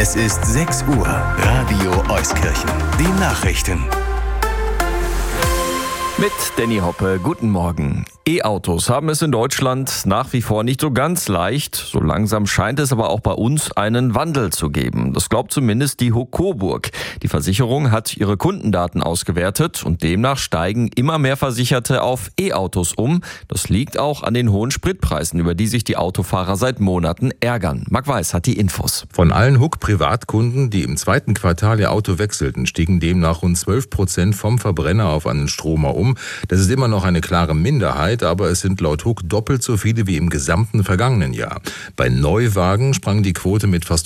Es ist 6 Uhr. Radio Euskirchen. Die Nachrichten. Mit Danny Hoppe, guten Morgen. E-Autos haben es in Deutschland nach wie vor nicht so ganz leicht. So langsam scheint es aber auch bei uns einen Wandel zu geben. Das glaubt zumindest die HUK Coburg. Die Versicherung hat ihre Kundendaten ausgewertet und demnach steigen immer mehr Versicherte auf E-Autos um. Das liegt auch an den hohen Spritpreisen, über die sich die Autofahrer seit Monaten ärgern. Marc Weiß hat die Infos. Von allen HUK-Privatkunden, die im zweiten Quartal ihr Auto wechselten, stiegen demnach rund 12% vom Verbrenner auf einen Stromer um. Das ist immer noch eine klare Minderheit, aber es sind laut HUK doppelt so viele wie im gesamten vergangenen Jahr. Bei Neuwagen sprang die Quote mit fast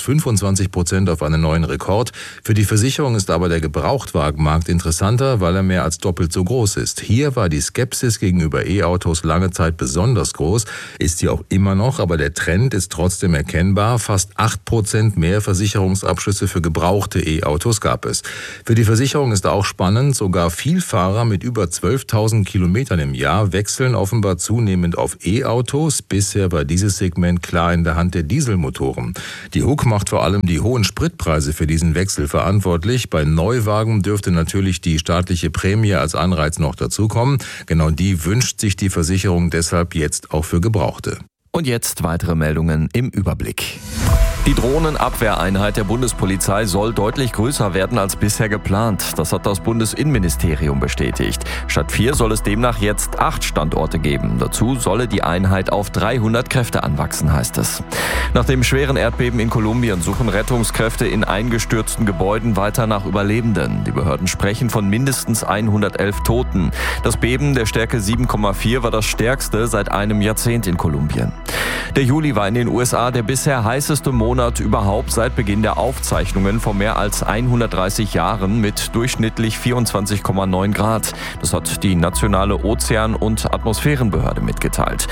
25% auf einen neuen Rekord. Für die Versicherung ist aber der Gebrauchtwagenmarkt interessanter, weil er mehr als doppelt so groß ist. Hier war die Skepsis gegenüber E-Autos lange Zeit besonders groß, ist sie auch immer noch, aber der Trend ist trotzdem erkennbar. Fast 8% mehr Versicherungsabschlüsse für gebrauchte E-Autos gab es. Für die Versicherung ist auch spannend, sogar Vielfahrer mit über 12.000 Kilometern im Jahr wechseln offenbar zunehmend auf E-Autos. Bisher war dieses Segment klar in der Hand der Dieselmotoren. Die HUK macht vor allem die hohen Spritpreise für diesen Wechsel verantwortlich. Bei Neuwagen dürfte natürlich die staatliche Prämie als Anreiz noch dazukommen. Genau die wünscht sich die Versicherung deshalb jetzt auch für Gebrauchte. Und jetzt weitere Meldungen im Überblick. Die Drohnenabwehreinheit der Bundespolizei soll deutlich größer werden als bisher geplant. Das hat das Bundesinnenministerium bestätigt. Statt 4 soll es demnach jetzt 8 Standorte geben. Dazu solle die Einheit auf 300 Kräfte anwachsen, heißt es. Nach dem schweren Erdbeben in Kolumbien suchen Rettungskräfte in eingestürzten Gebäuden weiter nach Überlebenden. Die Behörden sprechen von mindestens 111 Toten. Das Beben der Stärke 7,4 war das stärkste seit einem Jahrzehnt in Kolumbien. Der Juli war in den USA der bisher heißeste Monat überhaupt seit Beginn der Aufzeichnungen vor mehr als 130 Jahren mit durchschnittlich 24,9 Grad. Das hat die Nationale Ozean- und Atmosphärenbehörde mitgeteilt.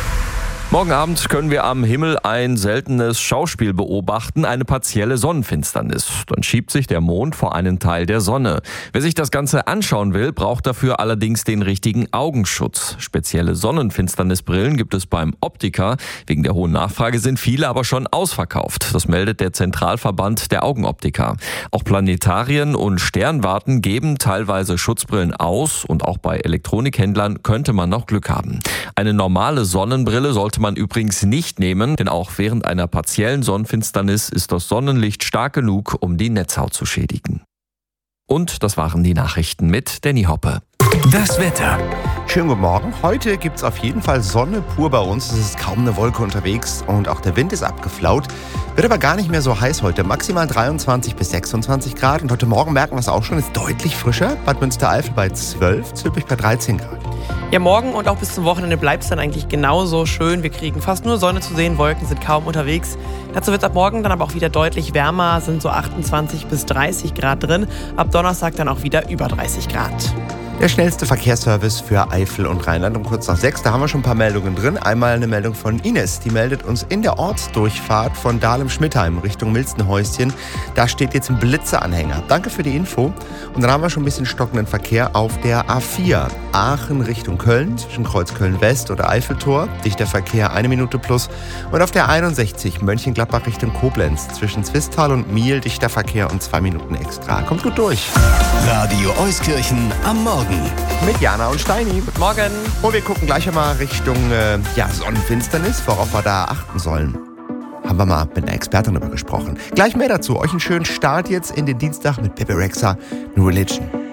Morgen Abend können wir am Himmel ein seltenes Schauspiel beobachten, eine partielle Sonnenfinsternis. Dann schiebt sich der Mond vor einen Teil der Sonne. Wer sich das Ganze anschauen will, braucht dafür allerdings den richtigen Augenschutz. Spezielle Sonnenfinsternisbrillen gibt es beim Optiker. Wegen der hohen Nachfrage sind viele aber schon ausverkauft. Das meldet der Zentralverband der Augenoptiker. Auch Planetarien und Sternwarten geben teilweise Schutzbrillen aus und auch bei Elektronikhändlern könnte man noch Glück haben. Eine normale Sonnenbrille sollte man übrigens nicht nehmen, denn auch während einer partiellen Sonnenfinsternis ist das Sonnenlicht stark genug, um die Netzhaut zu schädigen. Und das waren die Nachrichten mit Danny Hoppe. Das Wetter. Schönen guten Morgen. Heute gibt es auf jeden Fall Sonne pur bei uns. Es ist kaum eine Wolke unterwegs und auch der Wind ist abgeflaut. Wird aber gar nicht mehr so heiß heute. Maximal 23 bis 26 Grad. Und heute Morgen merken wir es auch schon, ist deutlich frischer. Bad Münstereifel bei 12, Zülpich bei 13 Grad. Ja, morgen und auch bis zum Wochenende bleibt es dann eigentlich genauso schön. Wir kriegen fast nur Sonne zu sehen, Wolken sind kaum unterwegs. Dazu wird es ab morgen dann aber auch wieder deutlich wärmer, sind so 28 bis 30 Grad drin. Ab Donnerstag dann auch wieder über 30 Grad. Der schnellste Verkehrsservice für Eifel und Rheinland um kurz nach 6. Da haben wir schon ein paar Meldungen drin. Einmal eine Meldung von Ines. Die meldet uns in der Ortsdurchfahrt von Dahlem-Schmidtheim Richtung Milstenhäuschen. Da steht jetzt ein Blitzeanhänger. Danke für die Info. Und dann haben wir schon ein bisschen stockenden Verkehr auf der A4. Aachen Richtung Köln, zwischen Kreuz Köln-West oder Eiffeltor. Dichter Verkehr 1 Minute plus. Und auf der 61 Mönchengladbach Richtung Koblenz, zwischen Zwistal und Miel. Dichter Verkehr und 2 Minuten extra. Kommt gut durch. Radio Euskirchen am Morgen. Mit Jana und Steini. Guten Morgen. Und wir gucken gleich einmal Richtung Sonnenfinsternis, worauf wir da achten sollen. Haben wir mal mit einer Expertin darüber gesprochen. Gleich mehr dazu. Euch einen schönen Start jetzt in den Dienstag mit Bebe Rexha, New Religion.